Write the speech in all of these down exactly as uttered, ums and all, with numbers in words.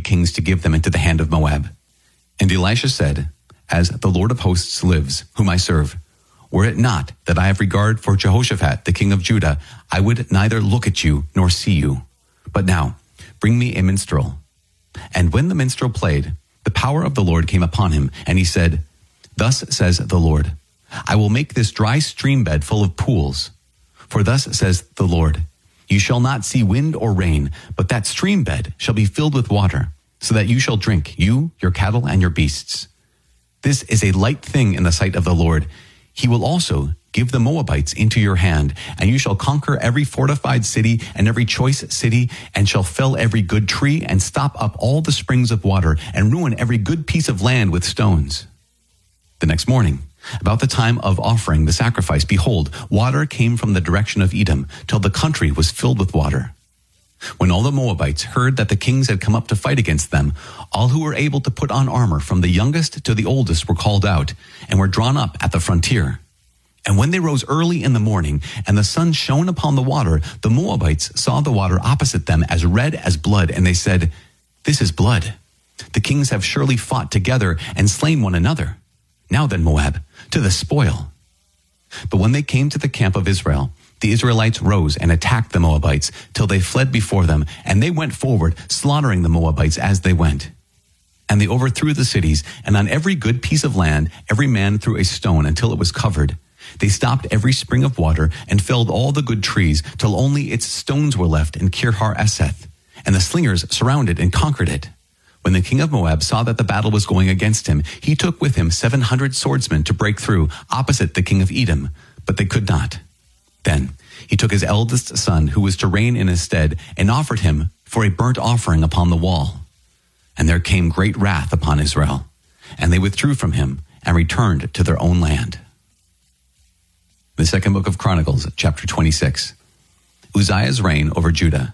kings to give them into the hand of Moab. And Elisha said, As the Lord of hosts lives, whom I serve, were it not that I have regard for Jehoshaphat, the king of Judah, I would neither look at you nor see you. But now, bring me a minstrel. And when the minstrel played, the power of the Lord came upon him, and he said, Thus says the Lord, I will make this dry stream bed full of pools. For thus says the Lord, You shall not see wind or rain, but that stream bed shall be filled with water, so that you shall drink, you, your cattle, and your beasts. This is a light thing in the sight of the Lord. He will also give the Moabites into your hand, and you shall conquer every fortified city and every choice city, and shall fell every good tree, and stop up all the springs of water, and ruin every good piece of land with stones. The next morning, about the time of offering the sacrifice, behold, water came from the direction of Edom, till the country was filled with water. When all the Moabites heard that the kings had come up to fight against them, all who were able to put on armor, from the youngest to the oldest, were called out, and were drawn up at the frontier. And when they rose early in the morning, and the sun shone upon the water, the Moabites saw the water opposite them as red as blood, and they said, This is blood. The kings have surely fought together and slain one another. Now then, Moab, to the spoil. But when they came to the camp of Israel, the Israelites rose and attacked the Moabites till they fled before them, and they went forward, slaughtering the Moabites as they went. And they overthrew the cities, and on every good piece of land every man threw a stone until it was covered. They stopped every spring of water and felled all the good trees till only its stones were left in Kir-har-eseth, and the slingers surrounded and conquered it. When the king of Moab saw that the battle was going against him, he took with him seven hundred swordsmen to break through opposite the king of Edom, but they could not. Then he took his eldest son, who was to reign in his stead, and offered him for a burnt offering upon the wall. And there came great wrath upon Israel, and they withdrew from him and returned to their own land. The second book of Chronicles, chapter twenty-six. Uzziah's reign over Judah.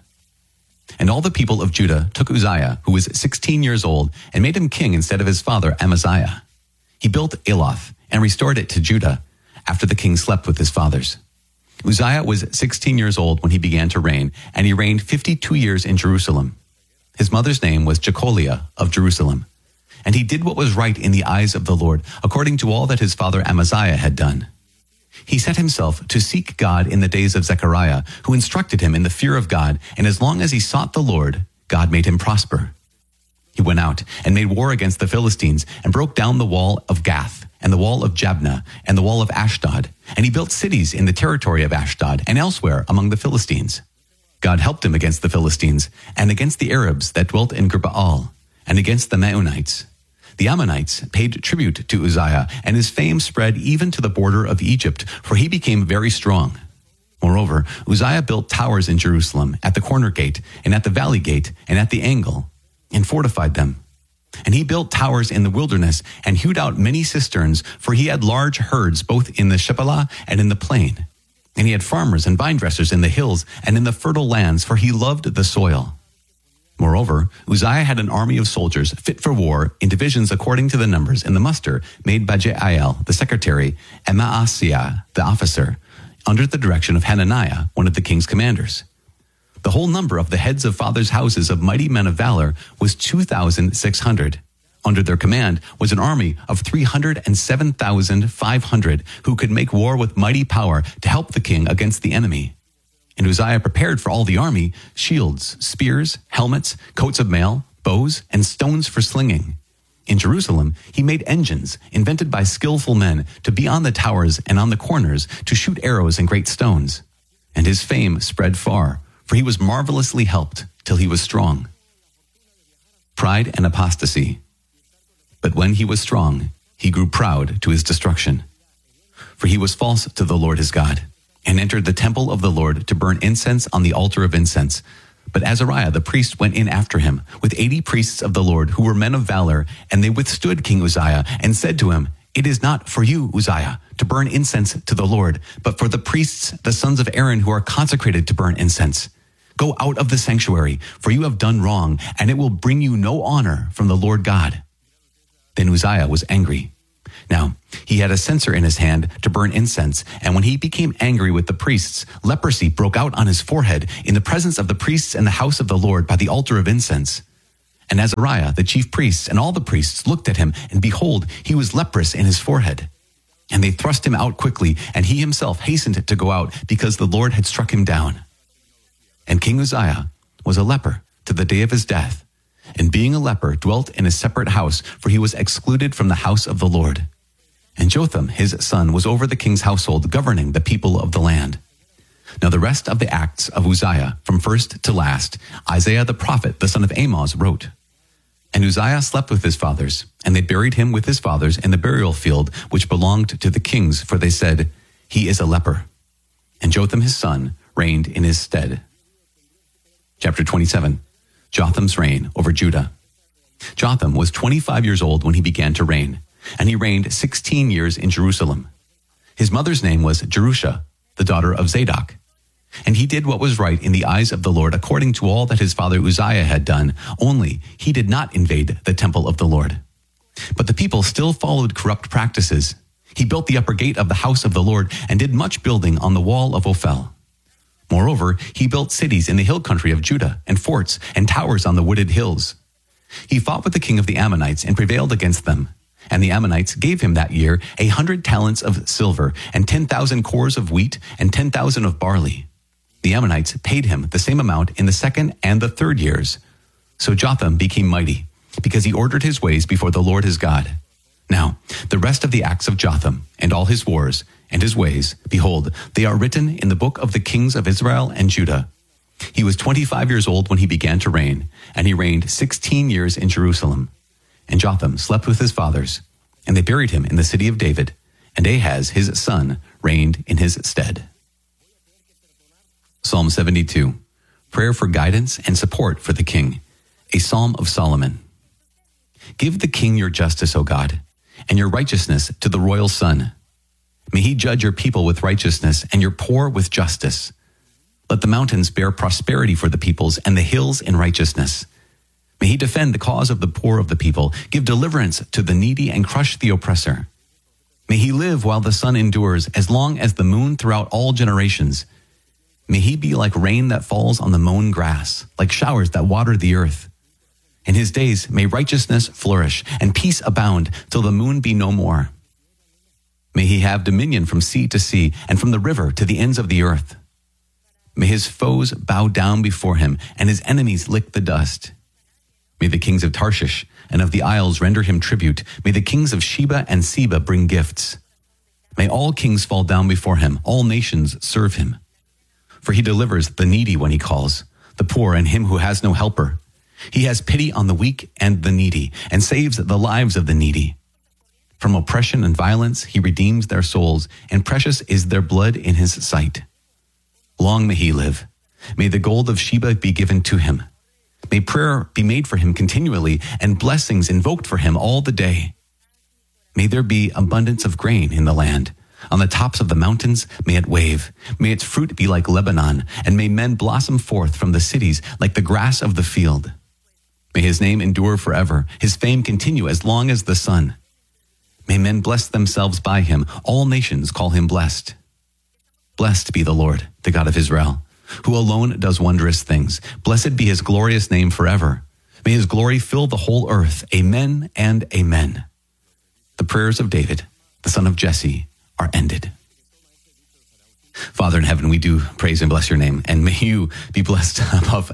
And all the people of Judah took Uzziah, who was sixteen years old, and made him king instead of his father Amaziah. He built Eloth and restored it to Judah after the king slept with his fathers. Uzziah was sixteen years old when he began to reign, and he reigned fifty-two years in Jerusalem. His mother's name was Jecholiah of Jerusalem. And he did what was right in the eyes of the Lord, according to all that his father Amaziah had done. He set himself to seek God in the days of Zechariah, who instructed him in the fear of God, and as long as he sought the Lord, God made him prosper. He went out and made war against the Philistines, and broke down the wall of Gath, and the wall of Jabneh, and the wall of Ashdod, and he built cities in the territory of Ashdod, and elsewhere among the Philistines. God helped him against the Philistines, and against the Arabs that dwelt in Gurbaal, and against the Maonites. The Ammonites paid tribute to Uzziah, and his fame spread even to the border of Egypt, for he became very strong. Moreover, Uzziah built towers in Jerusalem, at the corner gate, and at the valley gate, and at the angle, and fortified them. And he built towers in the wilderness, and hewed out many cisterns, for he had large herds both in the Shephelah and in the plain. And he had farmers and vine dressers in the hills and in the fertile lands, for he loved the soil. Moreover, Uzziah had an army of soldiers fit for war in divisions according to the numbers in the muster made by Jeiel, the secretary, and Maaseiah, the officer, under the direction of Hananiah, one of the king's commanders. The whole number of the heads of fathers' houses of mighty men of valor was two thousand six hundred. Under their command was an army of three hundred seven thousand five hundred who could make war with mighty power to help the king against the enemy. And Uzziah prepared for all the army shields, spears, helmets, coats of mail, bows, and stones for slinging. In Jerusalem, he made engines invented by skillful men to be on the towers and on the corners to shoot arrows and great stones. And his fame spread far, for he was marvelously helped till he was strong. Pride and apostasy. But when he was strong, he grew proud to his destruction. For he was false to the Lord his God, and entered the temple of the Lord to burn incense on the altar of incense. But Azariah the priest went in after him, with eighty priests of the Lord, who were men of valor, and they withstood King Uzziah, and said to him, It is not for you, Uzziah, to burn incense to the Lord, but for the priests, the sons of Aaron, who are consecrated to burn incense. Go out of the sanctuary, for you have done wrong, and it will bring you no honor from the Lord God. Then Uzziah was angry. Now, he had a censer in his hand to burn incense, and when he became angry with the priests, leprosy broke out on his forehead in the presence of the priests in the house of the Lord by the altar of incense. And Azariah, the chief priest, and all the priests looked at him, and behold, he was leprous in his forehead. And they thrust him out quickly, and he himself hastened to go out, because the Lord had struck him down. And King Uzziah was a leper to the day of his death, and being a leper dwelt in a separate house, for he was excluded from the house of the Lord. And Jotham, his son, was over the king's household, governing the people of the land. Now the rest of the acts of Uzziah, from first to last, Isaiah the prophet, the son of Amoz, wrote. And Uzziah slept with his fathers, and they buried him with his fathers in the burial field which belonged to the kings, for they said, he is a leper. And Jotham his son reigned in his stead. Chapter twenty-seven, Jotham's reign over Judah. Jotham was twenty-five years old when he began to reign, and he reigned sixteen years in Jerusalem. His mother's name was Jerusha, the daughter of Zadok. And he did what was right in the eyes of the Lord, according to all that his father Uzziah had done, only he did not invade the temple of the Lord. But the people still followed corrupt practices. He built the upper gate of the house of the Lord, and did much building on the wall of Ophel. Moreover, he built cities in the hill country of Judah, and forts, and towers on the wooded hills. He fought with the king of the Ammonites, and prevailed against them. And the Ammonites gave him that year a hundred talents of silver, and ten thousand cores of wheat, and ten thousand of barley. The Ammonites paid him the same amount in the second and the third years. So Jotham became mighty, because he ordered his ways before the Lord his God. Now, the rest of the acts of Jotham, and all his wars, and his ways, behold, they are written in the book of the kings of Israel and Judah. He was twenty-five years old when he began to reign, and he reigned sixteen years in Jerusalem. And Jotham slept with his fathers, and they buried him in the city of David, and Ahaz his son reigned in his stead. Psalm seventy-two, prayer for guidance and support for the king, a psalm of Solomon. Give the king your justice, O God, and your righteousness to the royal son. May he judge your people with righteousness and your poor with justice. Let the mountains bear prosperity for the peoples, and the hills in righteousness. May he defend the cause of the poor of the people, give deliverance to the needy, and crush the oppressor. May he live while the sun endures, as long as the moon throughout all generations. May he be like rain that falls on the mown grass, like showers that water the earth. In his days may righteousness flourish, and peace abound, till the moon be no more. May he have dominion from sea to sea, and from the river to the ends of the earth. May his foes bow down before him, and his enemies lick the dust. May the kings of Tarshish and of the isles render him tribute. May the kings of Sheba and Seba bring gifts. May all kings fall down before him, all nations serve him. For he delivers the needy when he calls, the poor and him who has no helper. He has pity on the weak and the needy, and saves the lives of the needy. From oppression and violence he redeems their souls, and precious is their blood in his sight. Long may he live. May the gold of Sheba be given to him. May prayer be made for him continually, and blessings invoked for him all the day. May there be abundance of grain in the land. On the tops of the mountains may it wave. May its fruit be like Lebanon, and may men blossom forth from the cities like the grass of the field. May his name endure forever, his fame continue as long as the sun. May men bless themselves by him. All nations call him blessed. Blessed be the Lord, the God of Israel, who alone does wondrous things. Blessed be his glorious name forever. May his glory fill the whole earth. Amen and amen. The prayers of David, the son of Jesse, are ended. Father in heaven, we do praise and bless your name, and may you be blessed above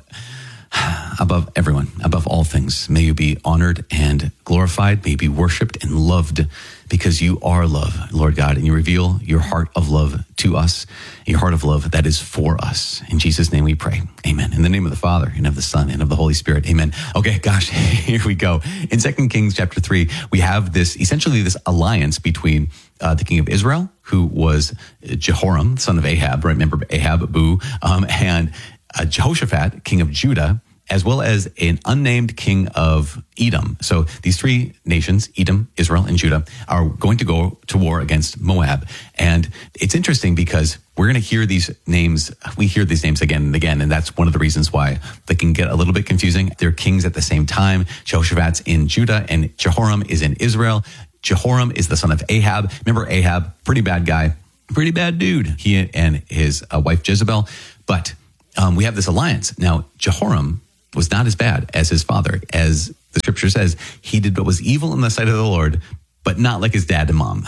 above everyone, above all things. May you be honored and glorified. May you be worshiped and loved, because you are love, Lord God, and you reveal your heart of love to us, your heart of love that is for us. In Jesus' name we pray. Amen. In the name of the Father, and of the Son, and of the Holy Spirit. Amen. Okay, gosh, here we go. In Second Kings chapter three, we have this, essentially this alliance between uh, the king of Israel, who was Jehoram, son of Ahab, right? Remember Ahab, boo, um, and uh, Jehoshaphat, king of Judah, as well as an unnamed king of Edom. So these three nations, Edom, Israel, and Judah, are going to go to war against Moab. And it's interesting because we're going to hear these names, we hear these names again and again, and that's one of the reasons why they can get a little bit confusing. They're kings at the same time. Jehoshaphat's in Judah, and Jehoram is in Israel. Jehoram is the son of Ahab. Remember Ahab, pretty bad guy, pretty bad dude, he and his uh, wife Jezebel. But um, we have this alliance. Now, Jehoram was not as bad as his father. As the scripture says, he did what was evil in the sight of the Lord, but not like his dad and mom.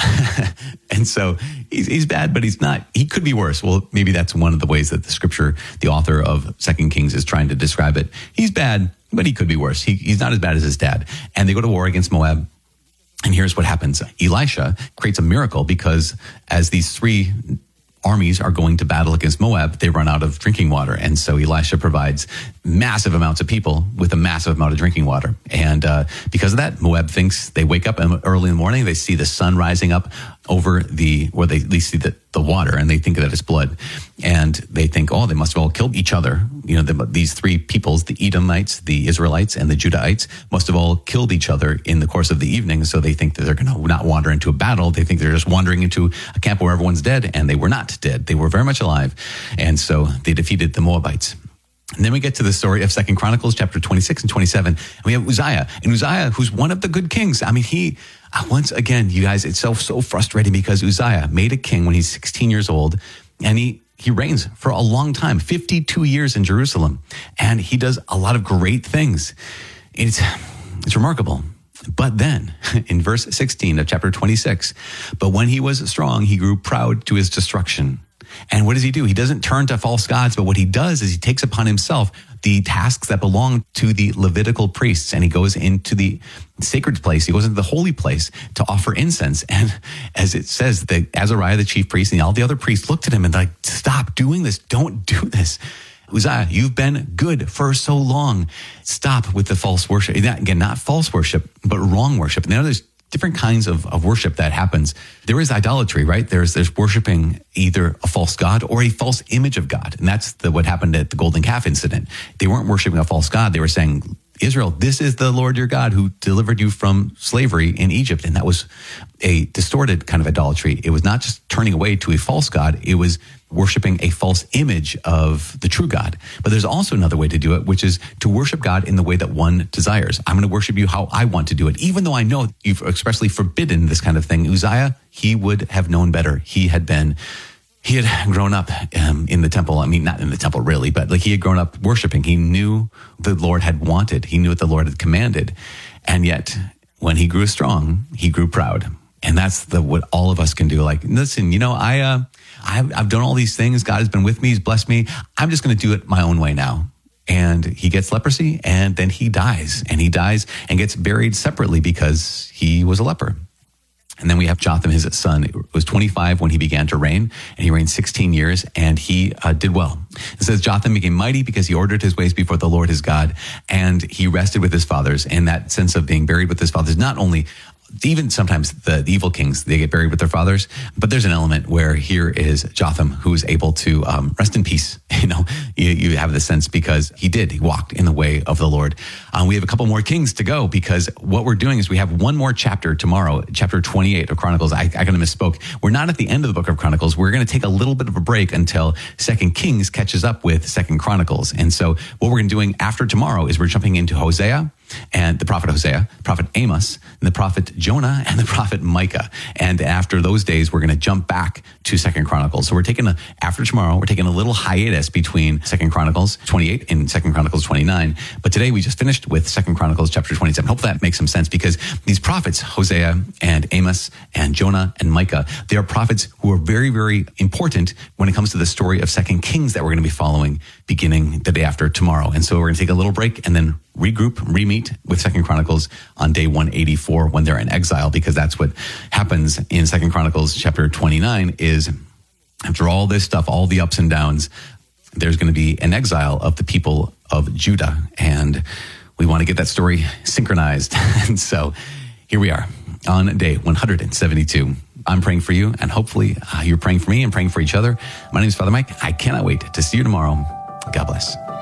And so he's, he's bad, but he's not, he could be worse. Well, maybe that's one of the ways that the scripture, the author of Second Kings, is trying to describe it. He's bad, but he could be worse. He, he's not as bad as his dad. And they go to war against Moab. And here's what happens. Elisha creates a miracle because as these three armies are going to battle against Moab, they run out of drinking water. And so Elisha provides massive amounts of people with a massive amount of drinking water. And uh, because of that, Moab thinks, they wake up early in the morning, they see the sun rising up over the, where they at least see the, the water, and they think that it's blood. And they think, oh, they must have all killed each other. You know, the, these three peoples, the Edomites, the Israelites, and the Judahites, must have all killed each other in the course of the evening. So they think that they're going to not wander into a battle. They think they're just wandering into a camp where everyone's dead, and they were not dead. They were very much alive. And so they defeated the Moabites. And then we get to the story of Second Chronicles chapter twenty-six and twenty-seven. And we have Uzziah. And Uzziah, who's one of the good kings. I mean, he, uh, once again, you guys, it's so, so frustrating because Uzziah made a king when he's sixteen years old. And he, he reigns for a long time, fifty-two years in Jerusalem. And he does a lot of great things. It's, it's remarkable. But then in verse sixteen of chapter twenty-six, but when he was strong, he grew proud to his destruction. And what does he do? He doesn't turn to false gods, but what he does is he takes upon himself the tasks that belong to the Levitical priests, and he goes into the sacred place. He goes into the holy place to offer incense. And as it says, that Azariah, the chief priest, and all the other priests looked at him and like, stop doing this. Don't do this. Uzziah, you've been good for so long. Stop with the false worship. Again, not false worship, but wrong worship. And there there's different kinds of, of worship that happens. There is idolatry, right? There's there's worshiping either a false god or a false image of God. And that's the, what happened at the golden calf incident. They weren't worshiping a false god. They were saying, Israel, this is the Lord your God who delivered you from slavery in Egypt. And that was a distorted kind of idolatry. It was not just turning away to a false god. It was worshiping a false image of the true God. But there's also another way to do it, which is to worship God in the way that one desires. I'm going to worship you how I want to do it, even though I know you've expressly forbidden this kind of thing. Uzziah, he would have known better. He had been, he had grown up um, in the temple. I mean, not in the temple really, but like he had grown up worshiping. He knew the Lord had wanted. He knew what the Lord had commanded. And yet when he grew strong, he grew proud. And that's the what all of us can do. Like, listen, you know, I, uh, I've, I've done all these things. God has been with me. He's blessed me. I'm just going to do it my own way now. And he gets leprosy, and then he dies. And he dies and gets buried separately because he was a leper. And then we have Jotham, his son. He was twenty-five when he began to reign, and he reigned sixteen years, and he uh, did well. It says Jotham became mighty because he ordered his ways before the Lord his God, and he rested with his fathers. And that sense of being buried with his fathers, not only even sometimes the, the evil kings, they get buried with their fathers, but there's an element where here is Jotham who is able to um, rest in peace. You know, you, you have the sense because he did, he walked in the way of the Lord. Um, we have a couple more kings to go because what we're doing is we have one more chapter tomorrow, chapter twenty-eight of Chronicles. I, I kind of misspoke. We're not at the end of the book of Chronicles. We're going to take a little bit of a break until Second Kings catches up with Second Chronicles. And so what we're going to be doing after tomorrow is we're jumping into Hosea, and the prophet Hosea, prophet Amos, and the prophet Jonah, and the prophet Micah. And after those days, we're going to jump back to Second Chronicles. So we're taking a, after tomorrow, we're taking a little hiatus between Second Chronicles twenty-eight and Second Chronicles twenty-nine. But today we just finished with Second Chronicles chapter twenty-seven. Hope that makes some sense because these prophets, Hosea and Amos and Jonah and Micah, they are prophets who are very, very important when it comes to the story of Second Kings that we're going to be following beginning the day after tomorrow. And so we're going to take a little break and then regroup, re-meet with Second Chronicles on day one eighty-four when they're in exile, because that's what happens in Second Chronicles chapter twenty-nine is after all this stuff, all the ups and downs, there's going to be an exile of the people of Judah. And we want to get that story synchronized. And so here we are on day one hundred seventy-two. I'm praying for you, and hopefully uh, you're praying for me and praying for each other. My name is Father Mike. I cannot wait to see you tomorrow. God bless.